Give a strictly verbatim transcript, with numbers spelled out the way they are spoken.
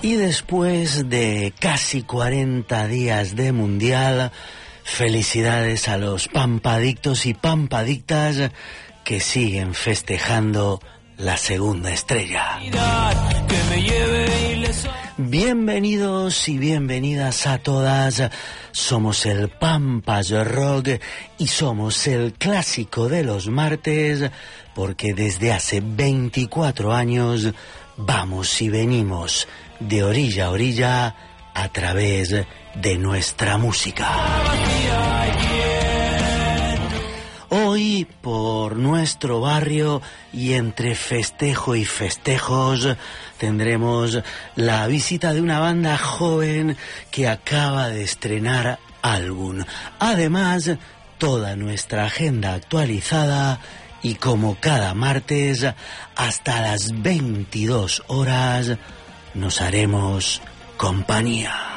Y después de casi cuarenta días de mundial, felicidades a los pampadictos y pampadictas que siguen festejando la segunda estrella. Bienvenidos y bienvenidas a todas. Somos el Pampas Rock y somos el clásico de los martes, porque desde hace veinticuatro años vamos y venimos de orilla a orilla a través de nuestra música. Hoy, por nuestro barrio y entre festejo y festejos, tendremos la visita de una banda joven que acaba de estrenar álbum. Además, toda nuestra agenda actualizada y, como cada martes, hasta las veintidós horas, nos haremos compañía.